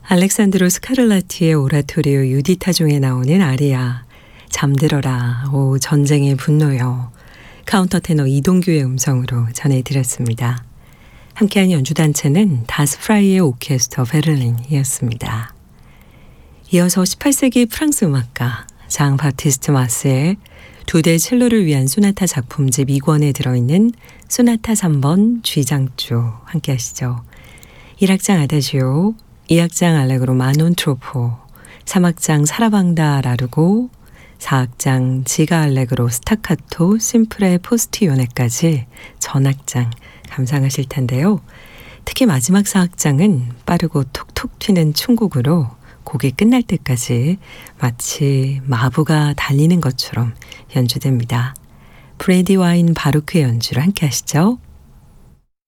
알렉산드로 스카를라티의 오라토리오 유디타 중에 나오는 아리아, 잠들어라, 오 전쟁의 분노여, 카운터 테너 이동규의 음성으로 전해드렸습니다. 함께한 연주단체는 다스 프라이의 오케스터 베를린이었습니다. 이어서 18세기 프랑스 음악가 장 바티스트 마스의 2대 첼로를 위한 소나타 작품집 2권에 들어있는 소나타 3번 G장조 함께 하시죠. 1악장 아다지오, 2악장 알레그로 마논 트로포, 3악장 사라방다 라르고, 4악장 지가 알레그로 스타카토 심플의 포스티오네까지 전악장 감상하실 텐데요. 특히 마지막 4악장은 빠르고 톡톡 튀는 춤곡으로 곡이 끝날 때까지 마치 마부가 달리는 것처럼 연주됩니다. 브레디 와인 바로크의 연주로 함께 하시죠.